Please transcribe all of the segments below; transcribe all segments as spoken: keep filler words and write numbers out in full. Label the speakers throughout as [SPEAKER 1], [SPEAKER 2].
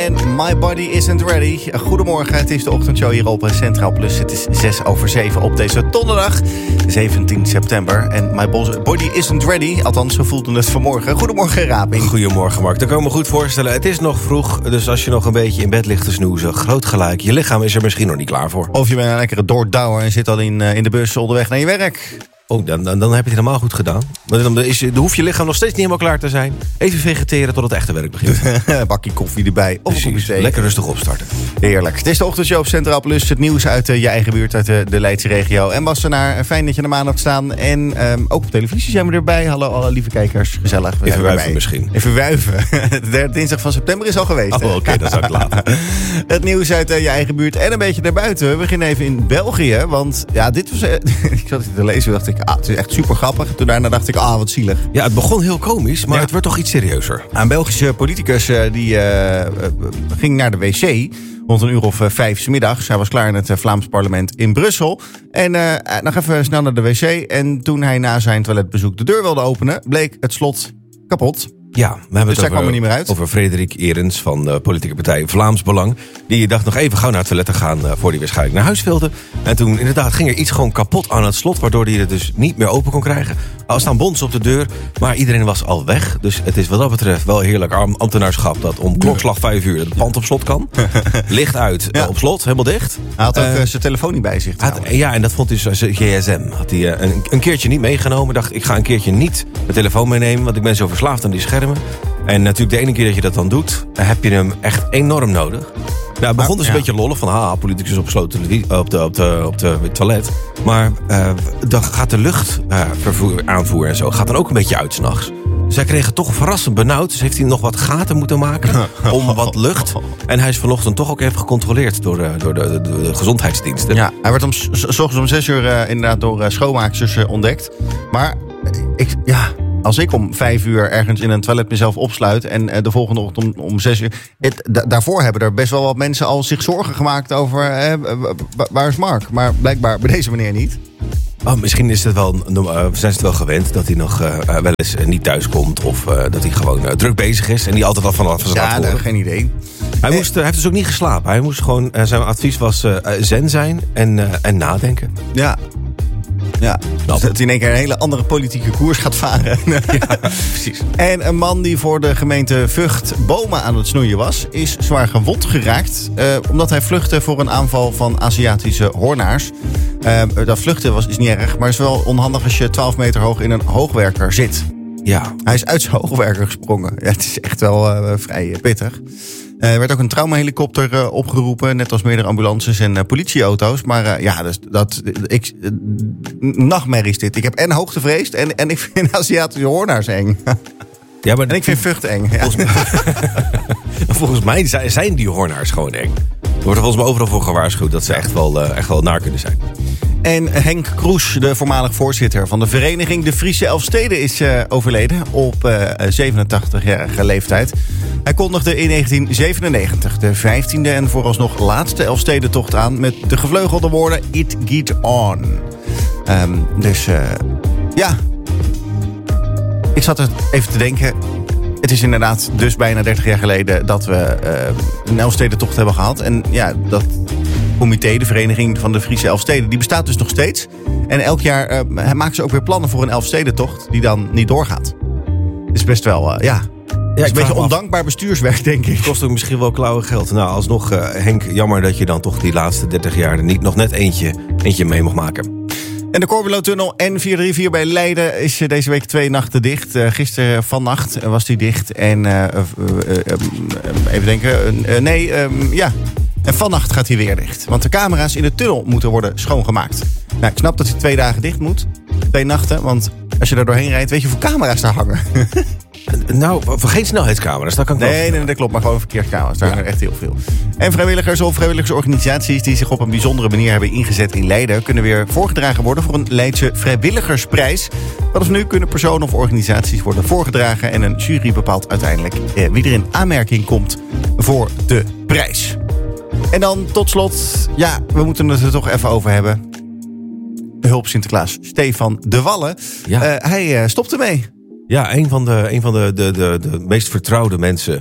[SPEAKER 1] En My Body Isn't Ready. Goedemorgen, het is de ochtendshow hier op Centraal Plus. Het is zes over zeven op deze donderdag, zeventien september. En My Body Isn't Ready, althans zo voelde het vanmorgen. Goedemorgen, Raping.
[SPEAKER 2] Goedemorgen, Mark. Dat kan ik me goed voorstellen. Het is nog vroeg, dus als je nog een beetje in bed ligt te snoezen, groot gelijk. Je lichaam is er misschien nog niet klaar voor.
[SPEAKER 1] Of je bent een lekkere doordouwer en zit al in, in de bus onderweg naar je werk.
[SPEAKER 2] Oh, dan, dan, dan heb je het helemaal goed gedaan. Maar dan, is, dan hoeft je lichaam nog steeds niet helemaal klaar te zijn. Even vegeteren tot het echte werk begint.
[SPEAKER 1] Bakje koffie erbij. Of
[SPEAKER 2] Precies, lekker rustig opstarten.
[SPEAKER 1] Heerlijk. Het is de ochtendshow op Centraal Plus. Het nieuws uit uh, je eigen buurt, uit de, de Leidse regio. En Wassenaar, fijn dat je er maand hebt staan. En um, ook op televisie zijn we erbij. Hallo alle lieve kijkers, gezellig. We
[SPEAKER 2] Even wuiven misschien.
[SPEAKER 1] Even wuiven. De derde dinsdag van september is al geweest.
[SPEAKER 2] Oh, oké, okay, dat zou ik laten.
[SPEAKER 1] Het nieuws uit uh, je eigen buurt en een beetje daarbuiten. We beginnen even in België. Want ja, dit was... Uh, ik zat hier te lezen en dacht ik, ah, het is echt super grappig. Toen daarna dacht ik, ah, wat zielig.
[SPEAKER 2] Ja, het begon heel komisch, maar ja. Het wordt toch iets serieuzer.
[SPEAKER 1] Een Belgische politicus uh, die uh, uh, ging naar de wc rond een uur of uh, vijf 's middags. Hij was klaar in het uh, Vlaams parlement in Brussel. En uh, nog even snel naar de wc. En toen hij na zijn toiletbezoek de deur wilde openen, bleek het slot kapot.
[SPEAKER 2] Ja, we hebben
[SPEAKER 1] dus
[SPEAKER 2] het over,
[SPEAKER 1] kwam er niet meer uit.
[SPEAKER 2] over Frederik Eerens van de politieke partij Vlaams Belang. Die dacht nog even gauw naar het toilet te gaan uh, voor hij waarschijnlijk naar huis wilde. En toen inderdaad ging er iets gewoon kapot aan het slot, waardoor hij het dus niet meer open kon krijgen. Al staan bonzen op de deur, maar iedereen was al weg. Dus het is wat dat betreft wel heerlijk ambtenaarschap dat om klokslag vijf uur het pand op slot kan. Licht uit, ja. uh, op slot, helemaal dicht.
[SPEAKER 1] Hij had ook uh,
[SPEAKER 2] uh,
[SPEAKER 1] zijn telefoon niet bij zich.
[SPEAKER 2] Had, ja, en dat vond hij dus zijn G S M. Had hij uh, een, een keertje niet meegenomen. Dacht, ik ga een keertje niet mijn telefoon meenemen, want ik ben zo verslaafd aan die schermen. En natuurlijk de ene keer dat je dat dan doet, heb je hem echt enorm nodig. Nou, het begon dus ja. een beetje lollig van, haha, politicus op, op, de, op, de, op, de, op de toilet. Maar uh, dan gaat de luchtvervoer, uh, aanvoer en zo, gaat dan ook een beetje uit 's nachts. Dus hij kreeg het toch verrassend benauwd. Dus heeft hij nog wat gaten moeten maken om wat lucht. En hij is vanochtend toch ook even gecontroleerd door de, door de, de, de gezondheidsdiensten.
[SPEAKER 1] Ja, hij werd om, s ochtends om zes uur uh, inderdaad door uh, schoonmaaksters uh, ontdekt. Maar ik, ja... Als ik om vijf uur ergens in een toilet mezelf opsluit en uh, de volgende ochtend om, om zes uur... Het, da- daarvoor hebben er best wel wat mensen al zich zorgen gemaakt over uh, waar is Mark. Maar blijkbaar bij deze meneer niet.
[SPEAKER 2] Oh, misschien is het wel, uh, zijn ze het wel gewend dat hij nog uh, wel eens uh, niet thuis komt. Of uh, dat hij gewoon uh, druk bezig is en die altijd al vanaf zijn
[SPEAKER 1] Ja, nee, geen idee.
[SPEAKER 2] Hij, nee. moest, uh, hij heeft dus ook niet geslapen. Hij moest gewoon, uh, zijn advies was uh, zen zijn en, uh, en nadenken.
[SPEAKER 1] Ja. Ja, dus dat hij in één keer een hele andere politieke koers gaat varen.
[SPEAKER 2] Ja, precies.
[SPEAKER 1] En een man die voor de gemeente Vught bomen aan het snoeien was, is zwaar gewond geraakt. Uh, omdat hij vluchtte voor een aanval van Aziatische hoornaars. Uh, dat vluchten was, is niet erg, maar is wel onhandig als je twaalf meter hoog in een hoogwerker zit.
[SPEAKER 2] Ja.
[SPEAKER 1] Hij is uit zijn hoogwerker gesprongen. Ja, het is echt wel uh, vrij pittig. Er uh, werd ook een traumahelikopter uh, opgeroepen, net als meerdere ambulances en uh, politieauto's. Maar uh, ja, dus dat, ik, uh, nachtmerrie is dit. Ik heb en hoogtevrees en, en ik vind Aziatische hoornaars eng.
[SPEAKER 2] Ja, maar
[SPEAKER 1] en ik vind Vught eng. Ja.
[SPEAKER 2] Volgens, volgens mij zijn die hoornaars gewoon eng. Er wordt er volgens mij overal voor gewaarschuwd dat ze echt wel, uh, echt wel naar kunnen zijn.
[SPEAKER 1] En Henk Kroes, de voormalig voorzitter van de vereniging De Friese Elfsteden, is uh, overleden op uh, zevenentachtigjarige leeftijd. Hij kondigde in negentien zevenennegentig de vijftiende en vooralsnog laatste Elfstedentocht aan met de gevleugelde woorden It Geht On. Um, dus uh, ja, ik zat er even te denken. Het is inderdaad dus bijna dertig jaar geleden dat we uh, een Elfstedentocht hebben gehad. En ja, dat comité, de vereniging van de Friese Elfsteden, die bestaat dus nog steeds. En elk jaar uh, maken ze ook weer plannen voor een Elfstedentocht die dan niet doorgaat. Het is best wel, uh, ja... Ja, het is een beetje ondankbaar bestuurswerk, denk ik.
[SPEAKER 2] Het kost ook misschien wel klauwen geld. Nou, alsnog, uh, Henk, jammer dat je dan toch die laatste dertig jaar er niet nog net eentje, eentje mee mocht maken.
[SPEAKER 1] En de Corbulo-tunnel N vier drie vier bij Leiden is deze week twee nachten dicht. Uh, gisteren vannacht was die dicht. En uh, uh, uh, uh, even denken, uh, nee, um, ja... En vannacht gaat hij weer dicht. Want de camera's in de tunnel moeten worden schoongemaakt. Nou, ik snap dat hij twee dagen dicht moet. Twee nachten, want als je daar doorheen rijdt, weet je hoeveel camera's daar hangen.
[SPEAKER 2] Nou, geen snelheidscamera's, dat kan ik wel.
[SPEAKER 1] Nee, nee, dat klopt, maar gewoon verkeerscamera's. Daar ja. hangen er echt heel veel. En vrijwilligers of vrijwilligersorganisaties die zich op een bijzondere manier hebben ingezet in Leiden, kunnen weer voorgedragen worden voor een Leidse vrijwilligersprijs. Vanaf nu kunnen personen of organisaties worden voorgedragen en een jury bepaalt uiteindelijk eh, wie er in aanmerking komt voor de prijs. En dan tot slot, ja, we moeten het er toch even over hebben. De hulp Sinterklaas, Stefan de Wallen. Ja. Uh, hij uh, stopt ermee.
[SPEAKER 2] Ja, een van de, een van de, de, de, de meest vertrouwde mensen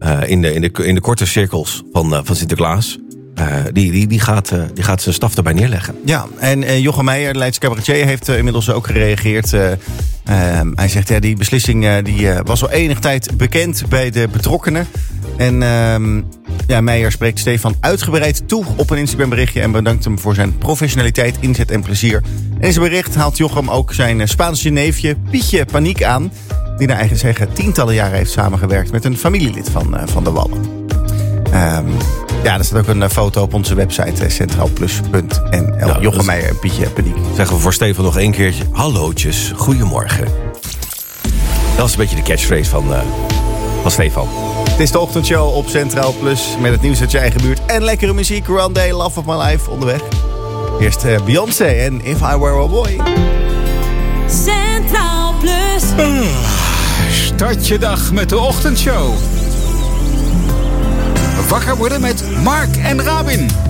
[SPEAKER 2] Uh, in, de, in, de, in de korte cirkels van, uh, van Sinterklaas. Uh, die, die, die, gaat, uh, die gaat zijn staf erbij neerleggen.
[SPEAKER 1] Ja, en uh, Jochem Meijer, de Leidse cabaretier, heeft uh, inmiddels ook gereageerd. Uh, uh, hij zegt, ja, die beslissing uh, die, uh, was al enige tijd bekend bij de betrokkenen. En uh, ja, Meijer spreekt Stefan uitgebreid toe op een Instagram berichtje en bedankt hem voor zijn professionaliteit, inzet en plezier. En in zijn bericht haalt Jochem ook zijn Spaanse neefje Pietje Paniek aan, die naar eigen zeggen tientallen jaren heeft samengewerkt met een familielid van, uh, van de Wallen. Um, ja, er staat ook een foto op onze website, centraalplus punt n l. Nou, Jochem Meijer en Pietje Paniek.
[SPEAKER 2] Zeggen we voor Stefan nog één keertje. Hallootjes, goedemorgen. Dat is een beetje de catchphrase van, uh, van Stefan.
[SPEAKER 1] Het is de ochtendshow op Centraal Plus met het nieuws uit je eigen buurt. En lekkere muziek, One Day, Love of My Life onderweg. Eerst uh, Beyoncé en If I Were a Boy.
[SPEAKER 3] Centraal Plus.
[SPEAKER 4] Uh, start je dag met de ochtendshow. Wakker worden met Mark en Rabin.